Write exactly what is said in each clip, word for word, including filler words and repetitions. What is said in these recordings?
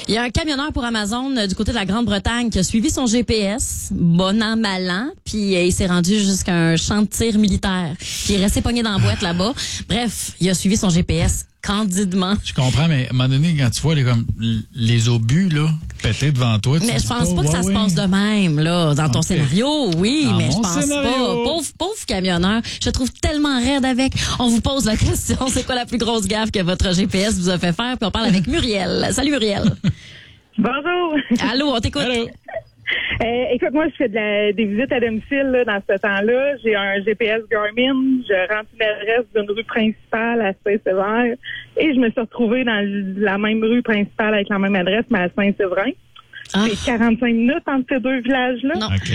Il y a un camionneur pour Amazon euh, du côté de la Grande-Bretagne qui a suivi son G P S, bon an, mal an, puis euh, il s'est rendu jusqu'à un champ de tir militaire. Puis il est resté pogné dans la boîte là-bas. Bref, il a suivi son G P S candidement. Je comprends, mais à un moment donné, quand tu vois les, comme, les obus là, pétés devant toi, tu Mais je dis pense pas que ouais, ça ouais. se passe de même, là, dans ton Okay. scénario, oui, Dans mais je mon pense scénario. pas. Pauvre, pauvre camionneur, je te trouve tellement raide avec. On vous pose la question, c'est quoi la plus grosse gaffe que votre G P S vous a fait faire? Puis on parle avec Muriel. Salut Muriel. Bonjour. Allô, on t'écoute. Allô? Euh, écoute, moi, je fais de la, des visites à domicile là, dans ce temps-là. J'ai un G P S Garmin. Je remplis l'adresse d'une rue principale à Saint-Sévère. Et je me suis retrouvée dans la même rue principale avec la même adresse, mais à Saint-Séverin. Ah. C'est quarante-cinq minutes entre ces deux villages-là. Non. OK.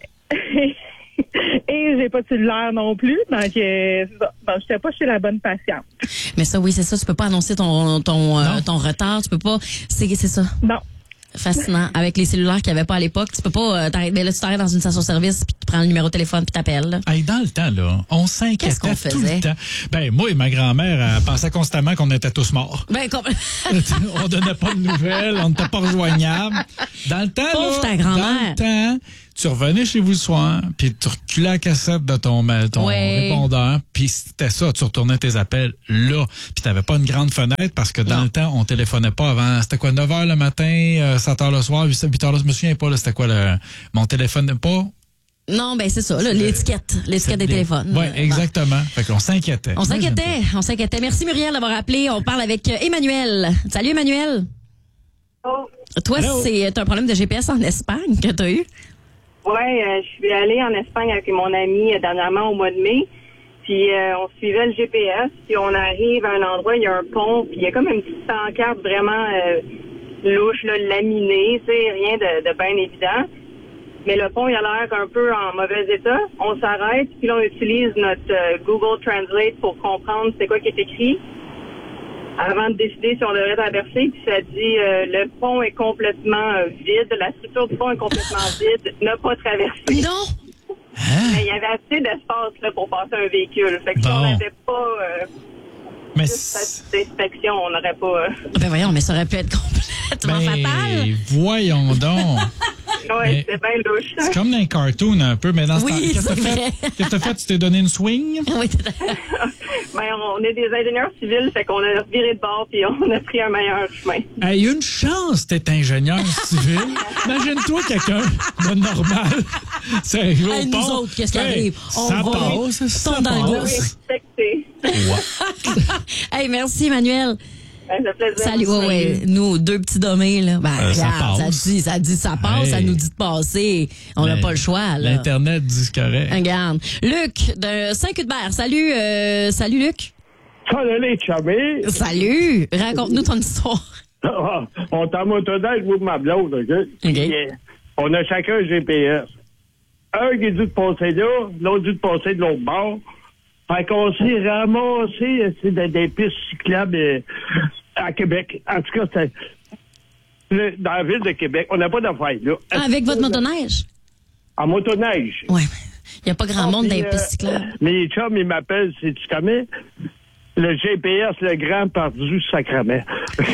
Et j'ai pas de cellulaire non plus. Donc, euh, c'est ça. Donc, j'étais pas chez la bonne patiente. Mais ça, oui, c'est ça. Tu peux pas annoncer ton ton euh, ton retard. Tu peux pas. C'est c'est ça. Non. Fascinant. Avec les cellulaires qu'il y avait pas à l'époque, tu peux pas. Euh, t'arrêtes- ben là, tu t'arrêtes dans une station-service puis tu prends le numéro de téléphone puis t'appelles. Hey, dans le temps, là, on s'inquiétait Qu'est-ce qu'on tout faisait? le temps. Ben, moi et ma grand-mère elle pensait constamment qu'on était tous morts. Ben comme. On donnait pas de nouvelles, on n'était pas rejoignables. Dans le temps, Pauvre là, ta grand-mère. dans le temps, tu revenais chez vous le soir, puis tu reculais la cassette de ton, ton Ouais. répondeur, puis c'était ça, tu retournais tes appels là, puis t'avais pas une grande fenêtre parce que dans Non. le temps, on téléphonait pas avant, c'était quoi, neuf heures le matin, euh, sept heures le soir, huit heures, je me souviens pas, là, c'était quoi, le, mon téléphone, pas... Non, ben c'est ça. Là, l'étiquette, l'étiquette des téléphones. Oui, Euh, exactement. Fait qu'on s'inquiétait. On Moi, j'aime s'inquiétait, on s'inquiétait. Merci Muriel d'avoir appelé. On parle avec euh, Emmanuel. Salut Emmanuel. Oh. Toi, Hello. c'est un problème de G P S en Espagne que tu as eu? Ouais, euh, je suis allée en Espagne avec mon ami euh, dernièrement au mois de mai. Puis euh, on suivait le G P S, puis on arrive à un endroit, il y a un pont, puis il y a comme une petite pancarte vraiment euh, louche, là, laminée, tu sais, rien de, de bien évident. Mais le pont, il a l'air un peu en mauvais état. On s'arrête, puis là, on utilise notre euh, Google Translate pour comprendre c'est quoi qui est écrit avant de décider si on devrait traverser. Puis ça dit euh, le pont est complètement euh, vide, la structure du pont est complètement vide, n'a pas traversé. Non! Mais il y avait assez d'espace là, pour passer un véhicule. Fait que si Bon. on n'avait pas euh, Mais juste c'est- cette inspection, on n'aurait pas... Euh... Ben voyons, mais ça aurait pu être complètement ben, fatal. voyons donc. Ouais, Mais- c'est bien louche. C'est comme dans un cartoon un peu, mais dans ce Oui, temps, qu'est-ce que c'est t'as fait? vrai. Qu'est-ce que t'as fait? Tu t'es donné une swing? Oui, Ben, on est des ingénieurs civils, fait qu'on a viré de bord puis on a pris un meilleur chemin. Hey, une chance, t'es ingénieur civil. Imagine-toi quelqu'un de normal. C'est arrivé au Hey, nous pont. autres, qu'est-ce qui Hey, arrive? On ça va, passe, ça tombe dans le passe. gouffre. Respecté. Hey, merci Emmanuel. Ben, ça fait plaisir. Salut, ouais, ouais. Nous, deux petits dommés, là. Ben, Euh, ça regarde, ça, passe. dit, ça dit, ça passe, Hey. ça nous dit de passer. On n'a Mais pas le choix, là. L'Internet dit correct. Regarde. Luc, de Saint-Cuthbert. Salut, euh, salut, Luc. Salut les chumés. Salut. Raconte-nous ton histoire. On est en motoneige avec vous de ma blonde, OK? OK. Puis, euh, on a chacun un G P S. Un qui dit de passer là, l'autre dit de passer de l'autre bord. Fait qu'on s'est ramassé euh, c'est, dans des pistes cyclables euh, à Québec. En tout cas, c'est le- dans la ville de Québec. On n'a pas d'affaires là. Ah, avec votre motoneige? En motoneige. Oui. Il n'y a pas grand monde dans les Puis, pistes euh, cyclables. Mes chums, ils m'appellent, si tu connais, le G P S, le grand perdu sacrament.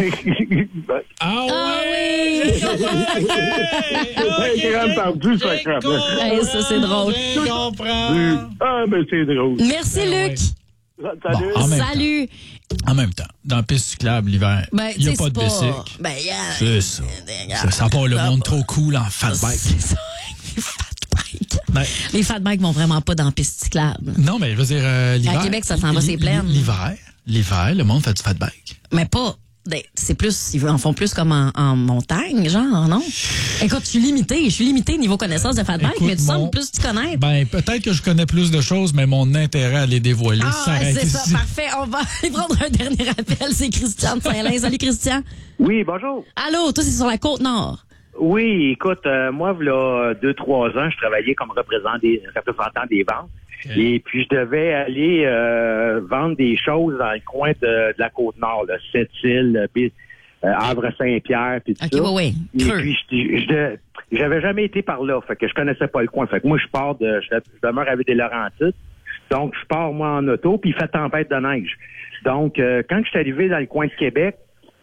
Ah oui! J'ai compris! C'est un grand perdu sacrament. Hey, ça, c'est drôle. Je comprends. Ah, ben c'est drôle. Merci, Ben Luc. Salut. Bon, en même Salut. En même temps, dans la piste cyclable l'hiver, Ben, il n'y a tu sais, pas de c'est bicycle. Ben, yeah. C'est ça. Ça sent pas le monde trop cool en fat bike. C'est ça. Les fat bikes. Ben, Les fat bikes vont vraiment pas dans la piste cyclable. non, mais je veux dire, euh, l'hiver. À Québec, ça s'en va, c'est l'hi- plein. L'hiver, l'hiver, le monde fait du fat bike. Mais pas. ben, C'est plus. Ils en font plus comme en, en montagne, genre, non? Écoute, je suis limitée. Je suis limitée niveau connaissance de fat bike, Écoute, mais tu mon- sembles plus te connaître. Ben, peut-être que je connais plus de choses, mais mon intérêt à les dévoiler Ah, s'arrête c'est ça, ici. parfait. On va aller prendre un dernier appel. C'est Christian de Saint-Lin. Salut, Christian. Oui, bonjour. Allô, toi, c'est sur la Côte-Nord. Oui, écoute, euh, moi, il deux, trois ans, je travaillais comme représentant des, représentant des ventes. Ok. Et puis, je devais aller euh, vendre des choses dans le coin de, de la Côte-Nord, là, Sept-Îles, puis euh, Havre-Saint-Pierre, puis tout OK, ça. oui, oui. Et Creux. puis, je, je, j'avais jamais été par là, fait que je connaissais pas le coin. Fait que moi, je pars de, je, je demeure avec des Laurentides. Donc, je pars, moi, en auto, puis il fait tempête de neige. Donc, euh, quand je suis arrivé dans le coin de Québec,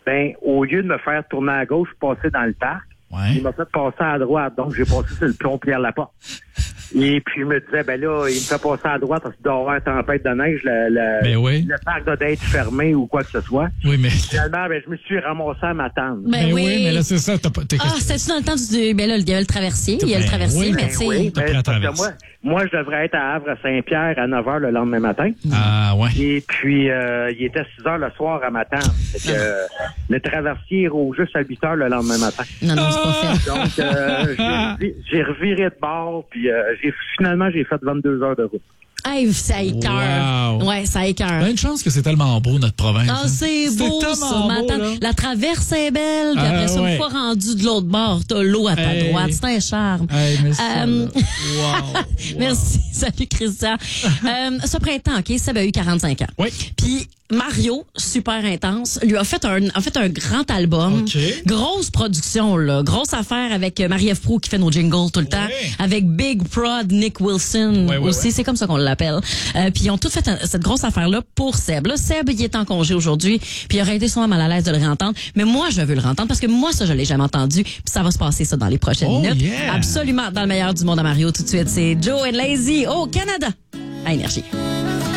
ben, au lieu de me faire tourner à gauche, passer dans le parc, Ouais. il m'a fait passer à droite. Donc, j'ai passé sur le pont Pierre-Laporte. Et puis, je me disais, ben là, il me fait passer à droite parce qu'il doit y avoir une tempête de neige. Le, le, Ben oui. le parc doit être fermé ou quoi que ce soit. Oui, mais. Finalement, ben, je me suis ramassé à m'attendre. Ben Mais oui. oui, mais là, c'est ça. T'as pas, t'es, Ah, c'était-tu dans le temps du... Ben là, il y avait le traversier. Il y a le Ben traversier, oui, mais ben tu sais... Oui, T'as ben, pris la parce que traverse. moi, moi, je devrais être à Havre-Saint-Pierre à neuf heures le lendemain matin. Ah, ouais. Et puis, euh, il était six heures le soir à m'attendre. Fait que, euh, le traversier roule juste à huit heures le lendemain matin. Non, non, c'est pas fait. Donc, euh, j'ai, revi- j'ai reviré de bord, puis euh, j'ai, finalement, j'ai fait vingt-deux heures de route. Hey, ça écœure. Wow. Ouais, ça écœure. Ben, une chance que c'est tellement beau, notre province. Ah, hein. c'est beau, tellement ça. beau, M'attends. là. La traverse est belle, puis Ah, après ça, ouais. une fois rendu de l'autre bord, t'as l'eau à ta Hey. droite. C'est un charme. Hey, mais ça, Euh, là. Wow. Wow. Merci. Salut, Christian. euh, ce printemps, OK, Seb a eu quarante-cinq ans. Oui. Puis Mario, super intense, lui a fait un, a fait un grand album. OK. Grosse production, là. Grosse affaire avec euh, Marie-Ève Proulx qui fait nos jingles tout le temps. Ouais. Avec Big Prod, Nick Wilson Ouais, ouais, aussi. ouais. C'est comme ça qu'on l'appelle. Euh, puis ils ont tout fait un- cette grosse affaire-là pour Seb. Là, Seb, il est en congé aujourd'hui. Puis il aurait été sûrement mal à l'aise de le réentendre. Mais moi, je veux le réentendre parce que moi, ça, je l'ai jamais entendu. Puis ça va se passer, ça, dans les prochaines Oh, minutes. yeah. Absolument, dans le meilleur du monde à Mario tout de suite. C'est Joe and Lazy au Canada à Énergie.